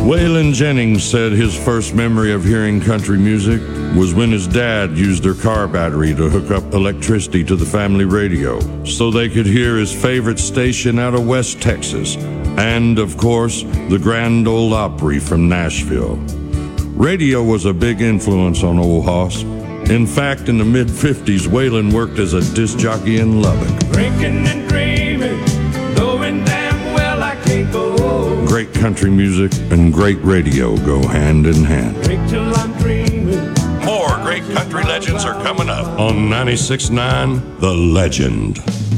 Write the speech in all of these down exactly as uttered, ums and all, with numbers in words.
Waylon Jennings said his first memory of hearing country music was when his dad used their car battery to hook up electricity to the family radio so they could hear his favorite station out of West Texas and, of course, the Grand Ole Opry from Nashville. Radio was a big influence on Old Hoss. In fact, in the mid-fifties, Waylon worked as a disc jockey in Lubbock. Drinking and dreaming, knowing damn well I can't go. Great country music and great radio go hand in hand. Drink till I'm dreaming. More great country legends are coming up on ninety-six point nine The Legend.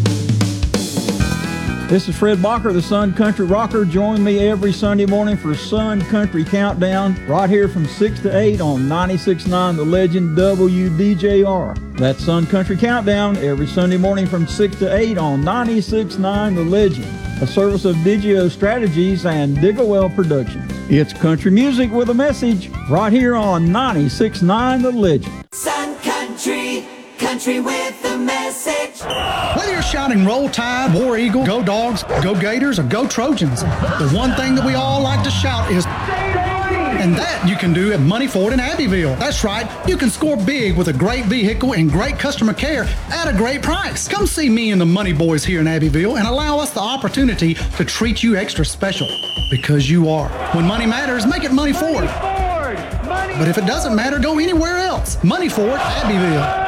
This is Fred Bacher, the Sun Country Rocker. Join me every Sunday morning for Sun Country Countdown, right here from six to eight on ninety-six point nine The Legend W D J R. That's Sun Country Countdown every Sunday morning from six to eight on ninety-six point nine The Legend, a service of Digio Strategies and Digawell Productions. It's country music with a message right here on ninety-six point nine The Legend. Sun Country, country with a message. Whether you're shouting Roll Tide, War Eagle, Go Dogs, Go Gators, or Go Trojans, the one thing that we all like to shout is, and that you can do at Money Ford in Abbeville. That's right, you can score big with a great vehicle and great customer care at a great price. Come see me and the Money Boys here in Abbeville and allow us the opportunity to treat you extra special, because you are. When money matters, make it Money Ford. But if it doesn't matter, go anywhere else. Money Ford, Abbeville.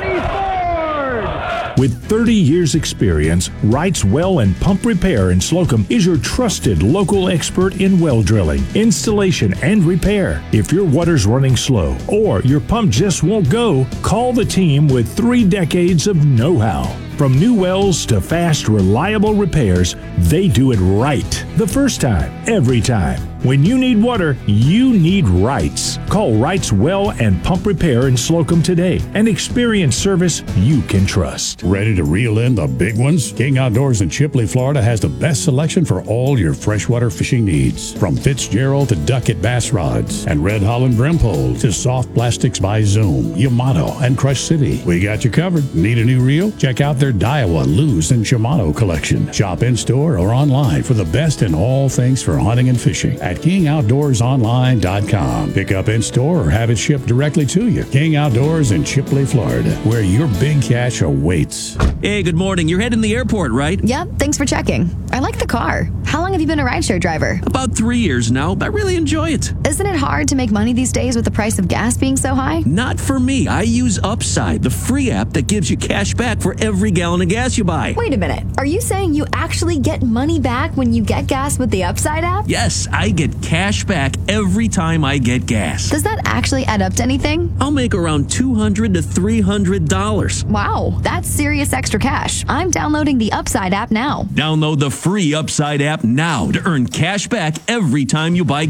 With thirty years experience, Wright's Well and Pump Repair in Slocum is your trusted local expert in well drilling, installation, and repair. If your water's running slow or your pump just won't go, call the team with three decades of know-how. From new wells to fast, reliable repairs, they do it right. The first time, every time. When you need water, you need Wright's. Call Wright's Well and Pump Repair in Slocum today and experience service you can trust. Ready to reel in the big ones? King Outdoors in Chipley, Florida has the best selection for all your freshwater fishing needs. From Fitzgerald to Duckett bass rods and Red Holland brim poles to soft plastics by Zoom, Yamato, and Crush City. We got you covered. Need a new reel? Check out their Daiwa, Lewis, and Shimano collection. Shop in store or online for the best in all things for hunting and fishing at king outdoors online dot com. Pick up in store or have it shipped directly to you. King Outdoors in Chipley, Florida, where your big catch awaits. Hey, good morning. You're heading to the airport, right? Yep, thanks for checking. I like the car. How long have you been a rideshare driver? About three years now. I really enjoy it. Isn't it hard to make money these days with the price of gas being so high? Not for me. I use Upside, the free app that gives you cash back for every gallon of gas you buy. Wait a minute. Are you saying you actually get money back when you get gas with the Upside app? Yes, I get cash back every time I get gas. Does that actually add up to anything? I'll make around two hundred to three hundred dollars. Wow, that's serious extra cash. I'm downloading the Upside app now. Download the free Upside app now to earn cash back every time you buy